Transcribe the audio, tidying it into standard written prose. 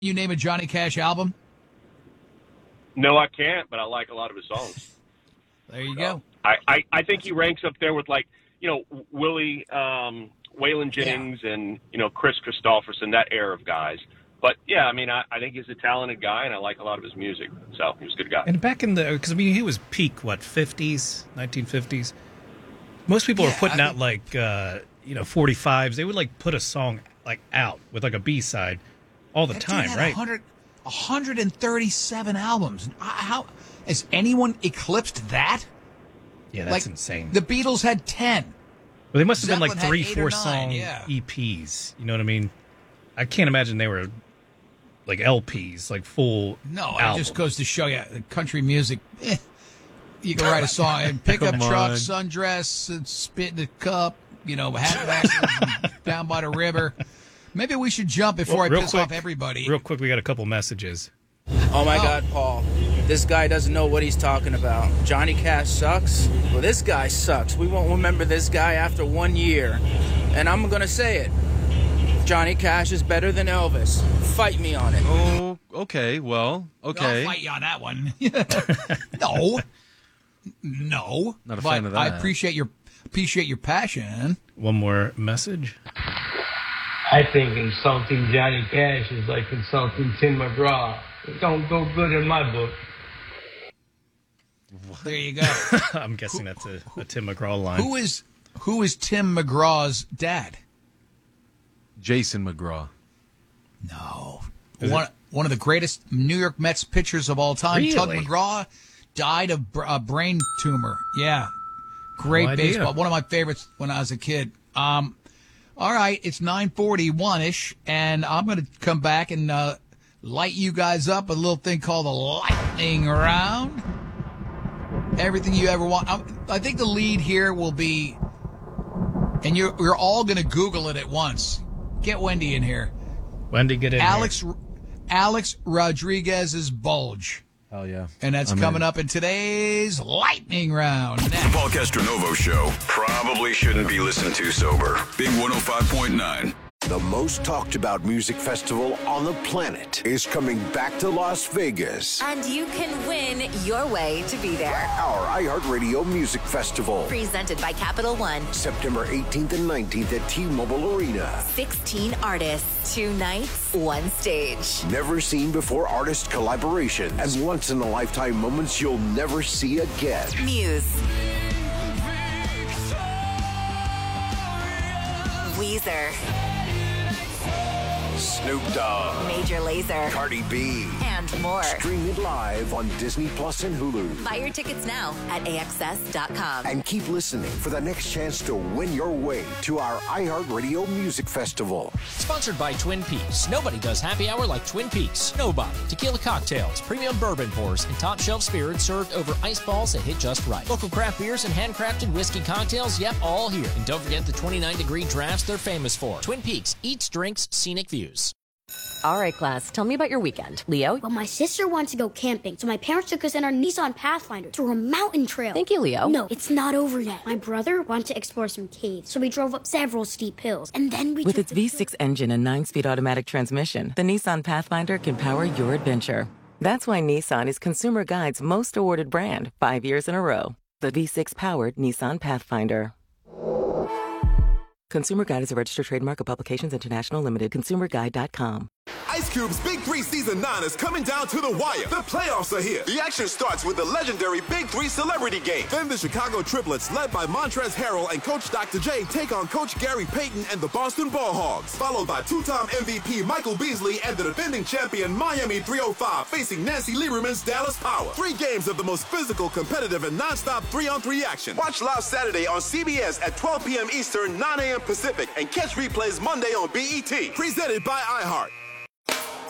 You name a Johnny Cash album? No, I can't, but I like a lot of his songs. There you go. I think he ranks up there with, like, Willie, Waylon Jennings, and, Chris Christopherson, that era of guys. But, yeah, I mean, I think he's a talented guy, and I like a lot of his music. So he was a good guy. And back in the, because, I mean, he was peak, 50s, 1950s? Most people were putting out, 45s. They would, put a song, out with, a B-side all the time, right? 137 albums. How has anyone eclipsed that? Yeah, that's insane. The Beatles had 10. Well, they must have Zeppelin been had 3, 8 or 4 9, song EPs. You know what I mean? I can't imagine they were LPs, full. No, albums. It just goes to show you country music. You can write a song and pickup truck, sundress, and spit in the cup. Hat back down by the river. Maybe we should jump before I piss off everybody. Real quick, we got a couple messages. Oh, my God, Paul. This guy doesn't know what he's talking about. Johnny Cash sucks? Well, this guy sucks. We won't remember this guy after 1 year. And I'm going to say it. Johnny Cash is better than Elvis. Fight me on it. Oh, okay. Well, okay. I'll fight you on that one. No. Not a fan of that. I appreciate your passion. One more message. I think insulting Johnny Cash is like insulting Tim McGraw. It don't go good in my book. There you go. I'm guessing that's a Tim McGraw line. Who is Tim McGraw's dad? Jason McGraw. No. One of the greatest New York Mets pitchers of all time. Really? Tug McGraw died of a brain tumor. Yeah. Great baseball. One of my favorites when I was a kid. All right, it's 9:41-ish, and I'm going to come back and light you guys up with a little thing called the lightning round. Everything you ever want. I think the lead here will be, and you're all going to Google it at once. Get Wendy in here. Wendy, get in here. Alex Rodriguez's bulge. Hell yeah. And that's coming up in today's lightning round. The Paul Castronovo Show probably shouldn't be listened to sober. Big 105.9. The most talked about music festival on the planet is coming back to Las Vegas. And you can win your way to be there. Our iHeartRadio Music Festival. Presented by Capital One. September 18th and 19th at T-Mobile Arena. 16 artists, 2 nights, 1 stage. Never seen before artist collaborations and once-in-a-lifetime moments you'll never see again. Muse. Weezer. Snoop Dogg, Major Lazer, Cardi B, and more. Stream it live on Disney Plus and Hulu. Buy your tickets now at AXS.com. And keep listening for the next chance to win your way to our iHeartRadio Music Festival. Sponsored by Twin Peaks. Nobody does happy hour like Twin Peaks. Nobody. Tequila cocktails, premium bourbon pours, and top shelf spirits served over ice balls that hit just right. Local craft beers and handcrafted whiskey cocktails, yep, all here. And don't forget the 29-degree drafts they're famous for. Twin Peaks. Eats, drinks, scenic views. All right, class, tell me about your weekend. Leo? Well, my sister wants to go camping, so my parents took us in our Nissan Pathfinder through a mountain trail. Thank you, Leo. No, it's not over yet. My brother wanted to explore some caves, so we drove up several steep hills, and then we With its V6 engine and 9-speed automatic transmission, the Nissan Pathfinder can power your adventure. That's why Nissan is Consumer Guide's most awarded brand 5 years in a row. The V6-powered Nissan Pathfinder. Consumer Guide is a registered trademark of Publications International Limited. ConsumerGuide.com. Ice Cube's Big 3 Season 9 is coming down to the wire. The playoffs are here. The action starts with the legendary Big 3 Celebrity Game. Then the Chicago Triplets, led by Montrezl Harrell and Coach Dr. J, take on Coach Gary Payton and the Boston Ball Hogs. Followed by two-time MVP Michael Beasley and the defending champion Miami 305 facing Nancy Lieberman's Dallas Power. 3 games of the most physical, competitive, and non-stop 3-on-3 action. Watch live Saturday on CBS at 12 p.m. Eastern, 9 a.m. Pacific, and catch replays Monday on BET. Presented by iHeart.